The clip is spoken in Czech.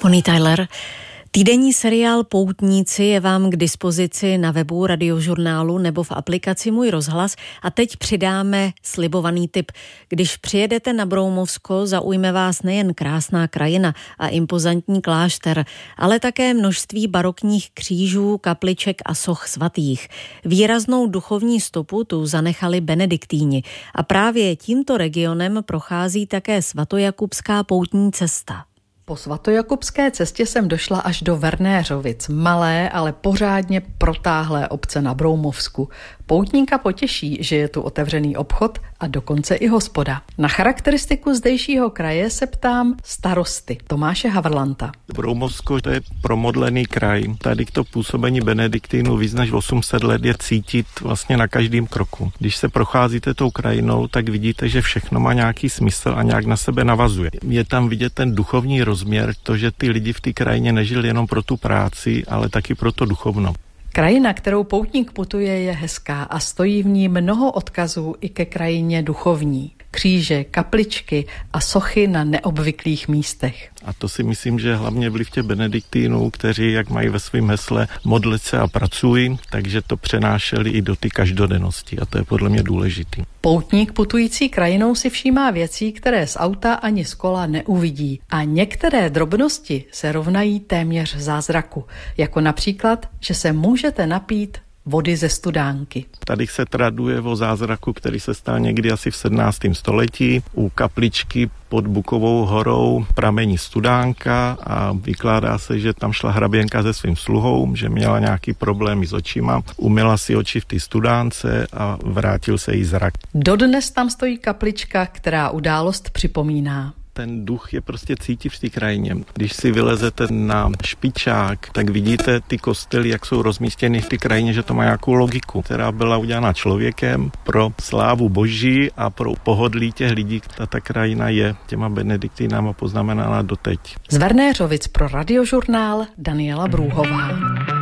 Bonnie Tyler. Týdenní seriál Poutníci je vám k dispozici na webu Radiožurnálu nebo v aplikaci Můj rozhlas a teď přidáme slibovaný tip. Když přijedete na Broumovsko, zaujme vás nejen krásná krajina a impozantní klášter, ale také množství barokních křížů, kapliček a soch svatých. Výraznou duchovní stopu tu zanechali benediktíni a právě tímto regionem prochází také svatojakubská poutní cesta. Po svatojakubské cestě jsem došla až do Wernéřovic, malé, ale pořádně protáhlé obce na Broumovsku. Poutníka potěší, že je tu otevřený obchod a dokonce i hospoda. Na charakteristiku zdejšího kraje se ptám starosty Tomáše Havrlanta. Broumovsko to je promodlený kraj. Tady to působení benediktínů víc než 800 let je cítit vlastně na každém kroku. Když se procházíte tou krajinou, tak vidíte, že všechno má nějaký smysl a nějak na sebe navazuje. Je tam vidět ten duchovní rozměr, to, že ty lidi v té krajině nežili jenom pro tu práci, ale taky pro to duchovno. Krajina, kterou poutník putuje, je hezká a stojí v ní mnoho odkazů i ke krajině duchovní. Kříže, kapličky a sochy na neobvyklých místech. A to si myslím, že hlavně vliv těch benediktínů, kteří, jak mají ve svém hesle, modlit se a pracují, takže to přenášeli i do ty každodennosti a to je podle mě důležitý. Poutník putující krajinou si všímá věcí, které z auta ani z kola neuvidí. A některé drobnosti se rovnají téměř zázraku, jako například, že se můžete napít vody ze studánky. Tady se traduje o zázraku, který se stal někdy asi v 17. století. U kapličky pod Bukovou horou pramení studánka a vykládá se, že tam šla hraběnka se svým sluhou, že měla nějaký problémy s očima, umyla si oči v té studánce a vrátil se jí zrak. Dodnes tam stojí kaplička, která událost připomíná. Ten duch je prostě cítit v té krajině. Když si vylezete na Špičák, tak vidíte ty kostely, jak jsou rozmístěny v té krajině, že to má nějakou logiku, která byla udělána člověkem pro slávu Boží a pro pohodlí těch lidí. Ta krajina je těma benediktínama poznamenána doteď. Z Wernéřovic pro Radiožurnál Daniela Brůhová.